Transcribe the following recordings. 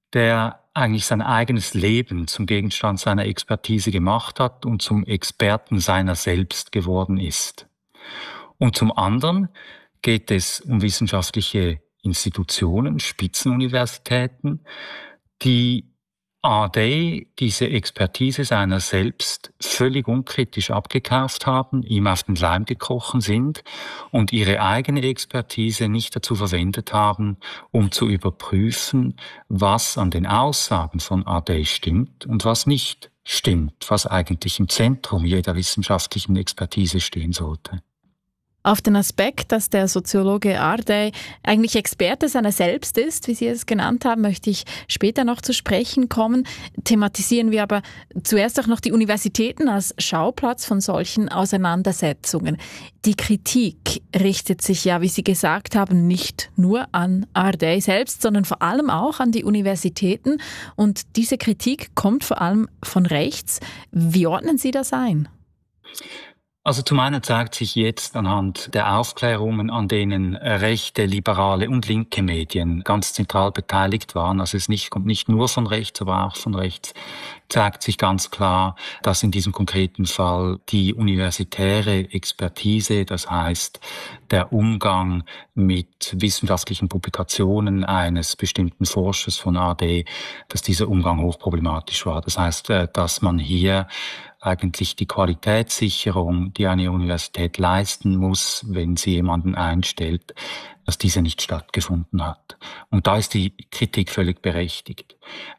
der eigentlich sein eigenes Leben zum Gegenstand seiner Expertise gemacht hat und zum Experten seiner selbst geworden ist. Und zum anderen geht es um wissenschaftliche Institutionen, Spitzenuniversitäten, die diese Expertise seiner selbst völlig unkritisch abgekauft haben, ihm auf den Leim gekrochen sind und ihre eigene Expertise nicht dazu verwendet haben, um zu überprüfen, was an den Aussagen von AD stimmt und was nicht stimmt, was eigentlich im Zentrum jeder wissenschaftlichen Expertise stehen sollte. Auf den Aspekt, dass der Soziologe Ardei eigentlich Experte seiner selbst ist, wie Sie es genannt haben, möchte ich später noch zu sprechen kommen. Thematisieren wir aber zuerst auch noch die Universitäten als Schauplatz von solchen Auseinandersetzungen. Die Kritik richtet sich ja, wie Sie gesagt haben, nicht nur an Ardei selbst, sondern vor allem auch an die Universitäten. Und diese Kritik kommt vor allem von rechts. Wie ordnen Sie das ein? Also zum einen zeigt sich jetzt anhand der Aufklärungen, an denen rechte, liberale und linke Medien ganz zentral beteiligt waren, also kommt nicht nur von rechts, aber auch von rechts, zeigt sich ganz klar, dass in diesem konkreten Fall die universitäre Expertise, das heißt der Umgang mit wissenschaftlichen Publikationen eines bestimmten Forschers von AD, dass dieser Umgang hochproblematisch war. Das heißt, dass man hier eigentlich die Qualitätssicherung, die eine Universität leisten muss, wenn sie jemanden einstellt, dass diese nicht stattgefunden hat. Und da ist die Kritik völlig berechtigt.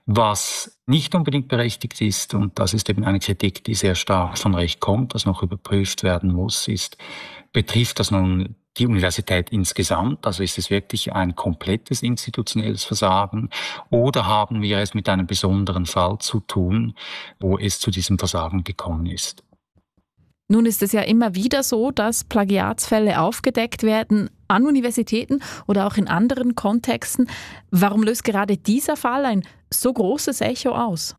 Was nicht unbedingt berechtigt ist, und das ist eben eine Kritik, die sehr stark von Recht kommt, was noch überprüft werden muss, betrifft das nun die Universität insgesamt, also ist es wirklich ein komplettes institutionelles Versagen, oder haben wir es mit einem besonderen Fall zu tun, wo es zu diesem Versagen gekommen ist? Nun ist es ja immer wieder so, dass Plagiatsfälle aufgedeckt werden an Universitäten oder auch in anderen Kontexten. Warum löst gerade dieser Fall ein so großes Echo aus?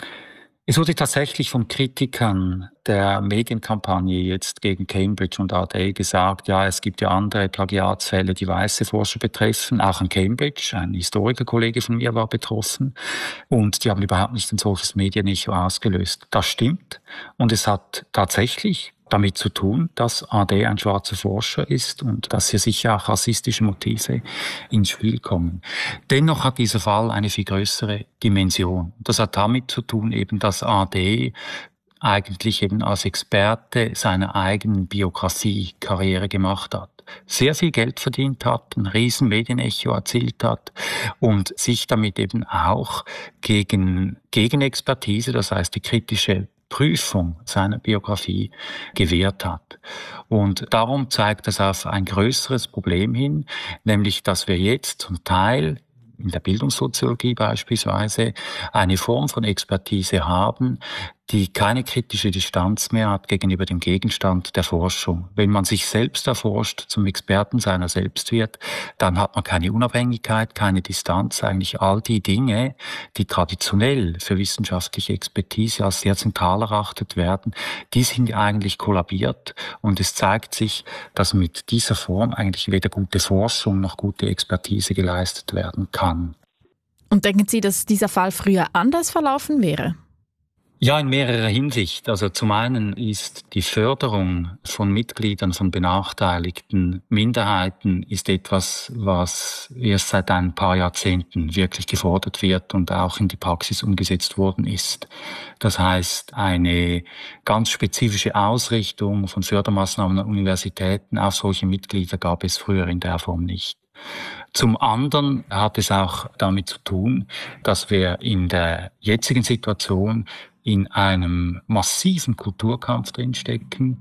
Es wurde tatsächlich von Kritikern der Medienkampagne jetzt gegen Cambridge und AD gesagt, ja, es gibt ja andere Plagiatsfälle, die weiße Forscher betreffen, auch an Cambridge. Ein Historikerkollege von mir war betroffen und die haben überhaupt nicht ein solches Medienecho ausgelöst. Das stimmt und es hat tatsächlich damit zu tun, dass AD ein schwarzer Forscher ist und dass hier sicher auch rassistische Motive ins Spiel kommen. Dennoch hat dieser Fall eine viel größere Dimension. Das hat damit zu tun, eben, dass AD eigentlich eben als Experte seiner eigenen Biografie Karriere gemacht hat. Sehr viel Geld verdient hat, ein riesen Medienecho erzielt hat und sich damit eben auch gegen Expertise, das heißt die kritische Prüfung seiner Biografie gewährt hat. Und darum zeigt das auf ein größeres Problem hin, nämlich, dass wir jetzt zum Teil in der Bildungssoziologie beispielsweise eine Form von Expertise haben, die keine kritische Distanz mehr hat gegenüber dem Gegenstand der Forschung. Wenn man sich selbst erforscht, zum Experten seiner selbst wird, dann hat man keine Unabhängigkeit, keine Distanz. Eigentlich all die Dinge, die traditionell für wissenschaftliche Expertise als sehr zentral erachtet werden, die sind eigentlich kollabiert. Und es zeigt sich, dass mit dieser Form eigentlich weder gute Forschung noch gute Expertise geleistet werden kann. Und denken Sie, dass dieser Fall früher anders verlaufen wäre? Ja, in mehrerer Hinsicht. Also zum einen ist die Förderung von Mitgliedern von benachteiligten Minderheiten ist etwas, was erst seit ein paar Jahrzehnten wirklich gefordert wird und auch in die Praxis umgesetzt worden ist. Das heißt, eine ganz spezifische Ausrichtung von Fördermaßnahmen an Universitäten auf solche Mitglieder gab es früher in der Form nicht. Zum anderen hat es auch damit zu tun, dass wir in der jetzigen Situation in einem massiven Kulturkampf drinstecken,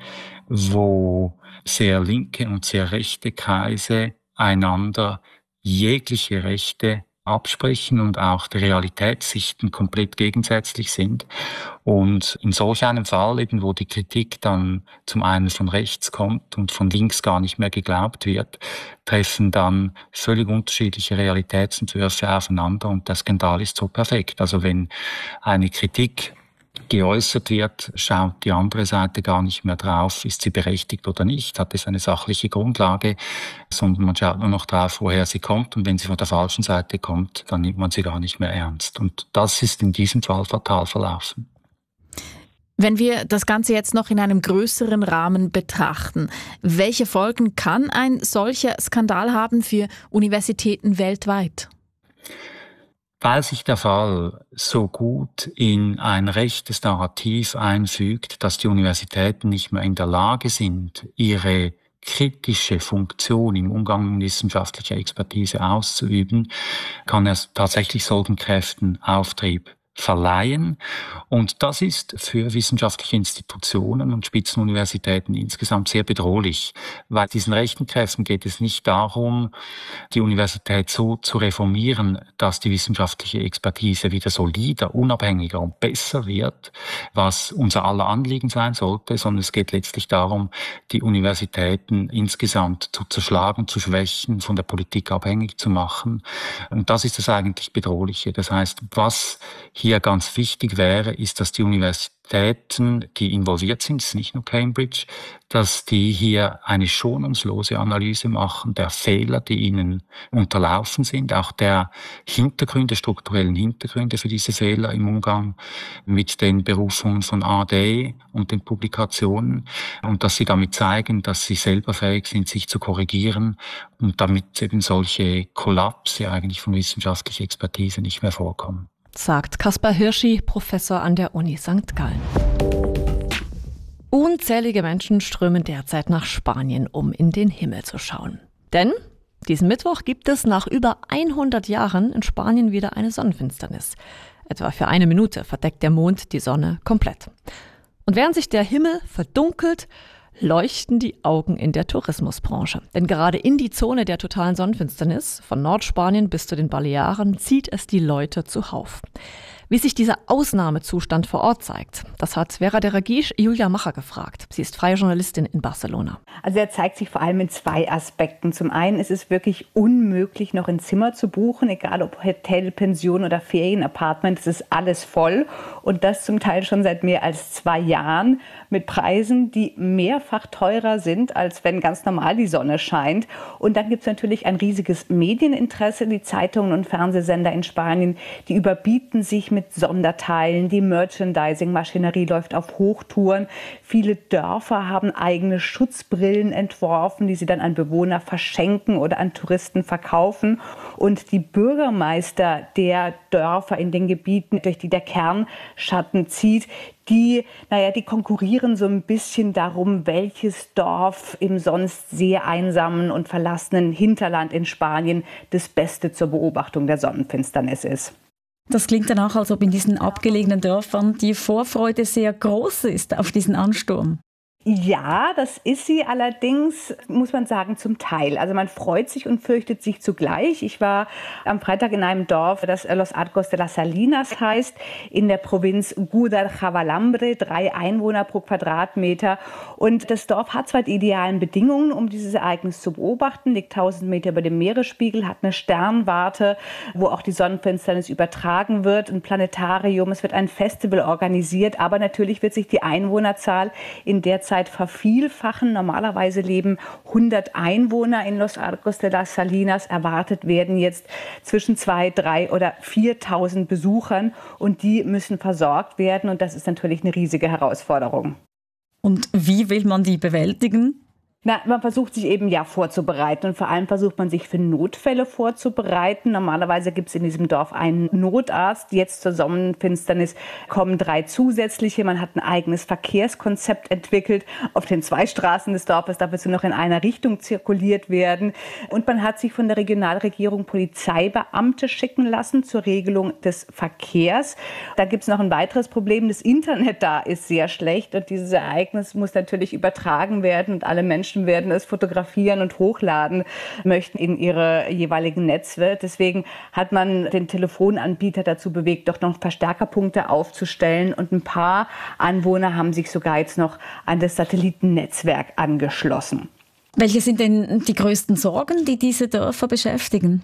wo sehr linke und sehr rechte Kreise einander jegliche Rechte absprechen und auch die Realitätssichten komplett gegensätzlich sind. Und in solch einem Fall, eben wo die Kritik dann zum einen von rechts kommt und von links gar nicht mehr geglaubt wird, treffen dann völlig unterschiedliche Realitätsentwürfe aufeinander und der Skandal ist so perfekt. Also wenn eine Kritik geäußert wird, schaut die andere Seite gar nicht mehr drauf, ist sie berechtigt oder nicht, hat es eine sachliche Grundlage, sondern man schaut nur noch drauf, woher sie kommt, und wenn sie von der falschen Seite kommt, dann nimmt man sie gar nicht mehr ernst. Und das ist in diesem Fall fatal verlaufen. Wenn wir das Ganze jetzt noch in einem größeren Rahmen betrachten, welche Folgen kann ein solcher Skandal haben für Universitäten weltweit? Weil sich der Fall so gut in ein rechtes Narrativ einfügt, dass die Universitäten nicht mehr in der Lage sind, ihre kritische Funktion im Umgang mit wissenschaftlicher Expertise auszuüben, kann er tatsächlich solchen Kräften Auftrieb verleihen. Und das ist für wissenschaftliche Institutionen und Spitzenuniversitäten insgesamt sehr bedrohlich, weil diesen rechten Kräften geht es nicht darum, die Universität so zu reformieren, dass die wissenschaftliche Expertise wieder solider, unabhängiger und besser wird, was unser aller Anliegen sein sollte, sondern es geht letztlich darum, die Universitäten insgesamt zu zerschlagen, zu schwächen, von der Politik abhängig zu machen. Und das ist das eigentlich Bedrohliche. Das heißt, was hier ganz wichtig wäre, ist, dass die Universitäten, die involviert sind, es ist nicht nur Cambridge, dass die hier eine schonungslose Analyse machen der Fehler, die ihnen unterlaufen sind, auch der Hintergründe, strukturellen Hintergründe für diese Fehler im Umgang mit den Berufungen von AD und den Publikationen, und dass sie damit zeigen, dass sie selber fähig sind, sich zu korrigieren, und damit eben solche Kollapse eigentlich von wissenschaftlicher Expertise nicht mehr vorkommen. Sagt Kaspar Hirschi, Professor an der Uni St. Gallen. Unzählige Menschen strömen derzeit nach Spanien, um in den Himmel zu schauen. Denn diesen Mittwoch gibt es nach über 100 Jahren in Spanien wieder eine Sonnenfinsternis. Etwa für 1 Minute verdeckt der Mond die Sonne komplett. Und während sich der Himmel verdunkelt, leuchten die Augen in der Tourismusbranche. Denn gerade in die Zone der totalen Sonnenfinsternis, von Nordspanien bis zu den Balearen, zieht es die Leute zuhauf. Wie sich dieser Ausnahmezustand vor Ort zeigt, das hat Vera de Reguix Julia Macher gefragt. Sie ist freie Journalistin in Barcelona. Also er zeigt sich vor allem in 2 Aspekten. Zum einen ist es wirklich unmöglich, noch ein Zimmer zu buchen, egal ob Hotel, Pension oder Ferienapartment, es ist alles voll. Und das zum Teil schon seit mehr als 2 Jahren mit Preisen, die mehrfach teurer sind, als wenn ganz normal die Sonne scheint. Und dann gibt es natürlich ein riesiges Medieninteresse. Die Zeitungen und Fernsehsender in Spanien, die überbieten sich mit Sonderteilen. Die Merchandising-Maschinerie läuft auf Hochtouren. Viele Dörfer haben eigene Schutzbrillen entworfen, die sie dann an Bewohner verschenken oder an Touristen verkaufen. Und die Bürgermeister der Dörfer in den Gebieten, durch die der Kernschatten zieht, die konkurrieren so ein bisschen darum, welches Dorf im sonst sehr einsamen und verlassenen Hinterland in Spanien das Beste zur Beobachtung der Sonnenfinsternis ist. Das klingt dann auch, als ob in diesen abgelegenen Dörfern die Vorfreude sehr groß ist auf diesen Ansturm. Ja, das ist sie allerdings, muss man sagen, zum Teil. Also man freut sich und fürchtet sich zugleich. Ich war am Freitag in einem Dorf, das Los Arcos de las Salinas heißt, in der Provinz Guadalajara, 3 Einwohner pro Quadratmeter. Und das Dorf hat zwar die idealen Bedingungen, um dieses Ereignis zu beobachten, liegt 1000 Meter über dem Meeresspiegel, hat eine Sternwarte, wo auch die Sonnenfinsternis übertragen wird, ein Planetarium, es wird ein Festival organisiert, aber natürlich wird sich die Einwohnerzahl in der Zeit vervielfachen. Normalerweise leben 100 Einwohner in Los Arcos de las Salinas. Erwartet werden jetzt zwischen 2.000, 3.000 oder 4.000 Besuchern und die müssen versorgt werden und das ist natürlich eine riesige Herausforderung. Und wie will man die bewältigen? Man versucht sich eben vorzubereiten und vor allem versucht man sich für Notfälle vorzubereiten. Normalerweise gibt es in diesem Dorf einen Notarzt. Jetzt zur Sonnenfinsternis kommen 3 zusätzliche. Man hat ein eigenes Verkehrskonzept entwickelt. Auf den 2 Straßen des Dorfes darf es nur noch in einer Richtung zirkuliert werden. Und man hat sich von der Regionalregierung Polizeibeamte schicken lassen zur Regelung des Verkehrs. Da gibt es noch ein weiteres Problem. Das Internet da ist sehr schlecht und dieses Ereignis muss natürlich übertragen werden und alle Menschen werden es fotografieren und hochladen möchten in ihre jeweiligen Netze. Deswegen hat man den Telefonanbieter dazu bewegt, doch noch Verstärkerpunkte aufzustellen. Und ein paar Anwohner haben sich sogar jetzt noch an das Satellitennetzwerk angeschlossen. Welche sind denn die größten Sorgen, die diese Dörfer beschäftigen?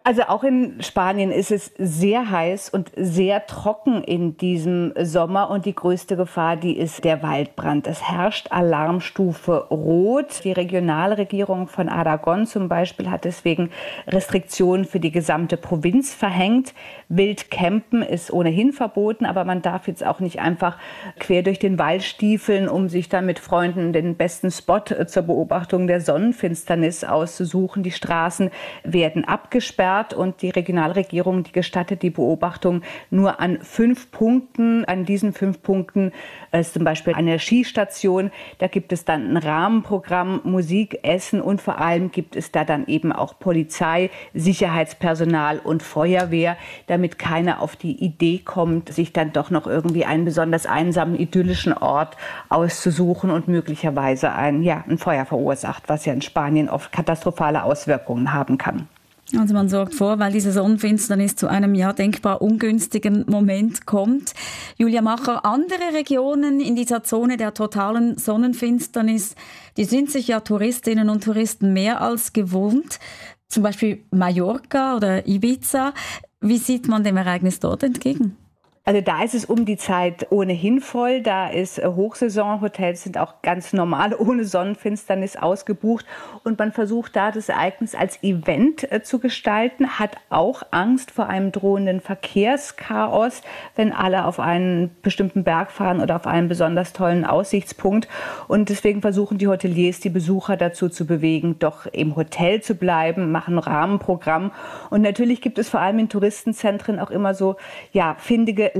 Also auch in Spanien ist es sehr heiß und sehr trocken in diesem Sommer und die größte Gefahr, die ist der Waldbrand. Es herrscht Alarmstufe Rot. Die Regionalregierung von Aragon zum Beispiel hat deswegen Restriktionen für die gesamte Provinz verhängt. Wildcampen ist ohnehin verboten, aber man darf jetzt auch nicht einfach quer durch den Wald stiefeln, um sich dann mit Freunden den besten Spot zur Beobachtung der Sonnenfinsternis auszusuchen. Die Straßen werden abgesperrt. Und die Regionalregierung, die gestattet die Beobachtung nur an 5 Punkten. An diesen 5 Punkten ist zum Beispiel eine Skistation. Da gibt es dann ein Rahmenprogramm, Musik, Essen und vor allem gibt es da dann eben auch Polizei, Sicherheitspersonal und Feuerwehr, damit keiner auf die Idee kommt, sich dann doch noch irgendwie einen besonders einsamen, idyllischen Ort auszusuchen und möglicherweise ein Feuer verursacht, was ja in Spanien oft katastrophale Auswirkungen haben kann. Also man sorgt vor, weil diese Sonnenfinsternis zu einem denkbar ungünstigen Moment kommt. Julia Macher, andere Regionen in dieser Zone der totalen Sonnenfinsternis, die sind sich Touristinnen und Touristen mehr als gewohnt. Zum Beispiel Mallorca oder Ibiza. Wie sieht man dem Ereignis dort entgegen? Also da ist es um die Zeit ohnehin voll. Da ist Hochsaison. Hotels sind auch ganz normal ohne Sonnenfinsternis ausgebucht. Und man versucht da das Ereignis als Event zu gestalten, hat auch Angst vor einem drohenden Verkehrschaos, wenn alle auf einen bestimmten Berg fahren oder auf einen besonders tollen Aussichtspunkt. Und deswegen versuchen die Hoteliers, die Besucher dazu zu bewegen, doch im Hotel zu bleiben, machen ein Rahmenprogramm. Und natürlich gibt es vor allem in Touristenzentren auch immer so, findige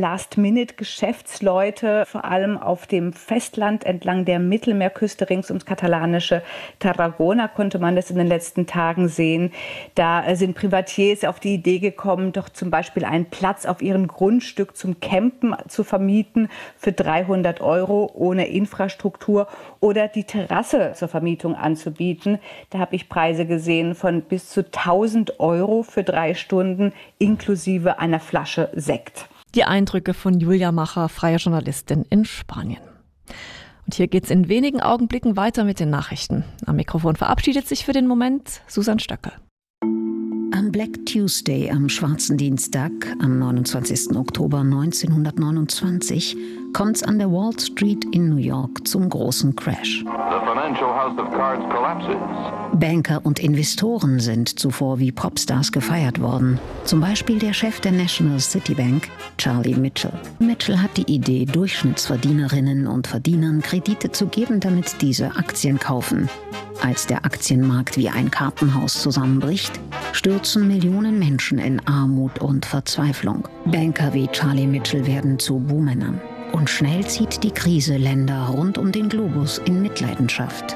Last-Minute-Geschäftsleute, vor allem auf dem Festland entlang der Mittelmeerküste rings ums katalanische Tarragona konnte man das in den letzten Tagen sehen. Da sind Privatiers auf die Idee gekommen, doch zum Beispiel einen Platz auf ihrem Grundstück zum Campen zu vermieten für 300 € ohne Infrastruktur oder die Terrasse zur Vermietung anzubieten. Da habe ich Preise gesehen von bis zu 1.000 € für 3 Stunden inklusive einer Flasche Sekt. Die Eindrücke von Julia Macher, freie Journalistin in Spanien. Und hier geht's in wenigen Augenblicken weiter mit den Nachrichten. Am Mikrofon verabschiedet sich für den Moment Susanne Stöckel. Am Black Tuesday, am Schwarzen Dienstag, am 29. Oktober 1929, kommt's an der Wall Street in New York zum großen Crash. Banker und Investoren sind zuvor wie Popstars gefeiert worden. Zum Beispiel der Chef der National City Bank, Charlie Mitchell. Mitchell hat die Idee, Durchschnittsverdienerinnen und Verdienern Kredite zu geben, damit diese Aktien kaufen. Als der Aktienmarkt wie ein Kartenhaus zusammenbricht, stürzen Millionen Menschen in Armut und Verzweiflung. Banker wie Charlie Mitchell werden zu Buhmännern. Und schnell zieht die Krise Länder rund um den Globus in Mitleidenschaft.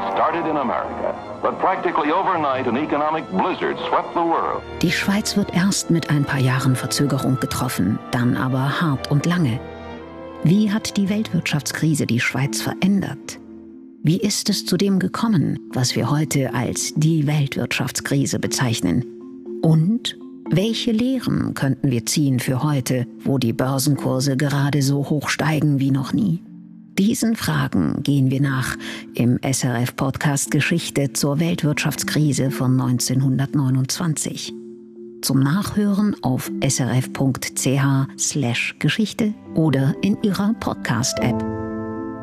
Die Schweiz wird erst mit ein paar Jahren Verzögerung getroffen, dann aber hart und lange. Wie hat die Weltwirtschaftskrise die Schweiz verändert? Wie ist es zu dem gekommen, was wir heute als die Weltwirtschaftskrise bezeichnen? Und welche Lehren könnten wir ziehen für heute, wo die Börsenkurse gerade so hoch steigen wie noch nie? Diesen Fragen gehen wir nach im SRF-Podcast Geschichte zur Weltwirtschaftskrise von 1929. Zum Nachhören auf srf.ch/Geschichte oder in Ihrer Podcast-App.